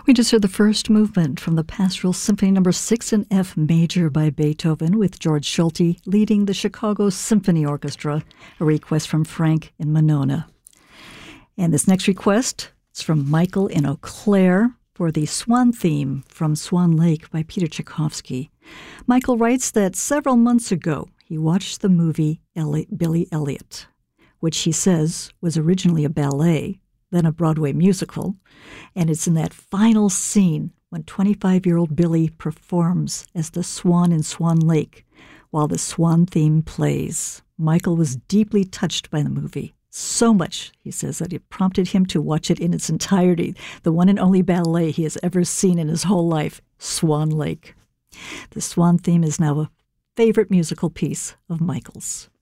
We just heard the first movement from the Pastoral Symphony No. 6 in F major by Beethoven, with George Schulte leading the Chicago Symphony Orchestra, a request from Frank in Monona. And this next request is from Michael in Eau Claire for the Swan theme from Swan Lake by Peter Tchaikovsky. Michael writes that several months ago he watched the movie Billy Elliot, which he says was originally a ballet, then a Broadway musical, and it's in that final scene when 25-year-old Billy performs as the swan in Swan Lake while the swan theme plays. Michael was deeply touched by the movie. So much, he says, that it prompted him to watch it in its entirety, the one and only ballet he has ever seen in his whole life, Swan Lake. The swan theme is now a favorite musical piece of Michael's.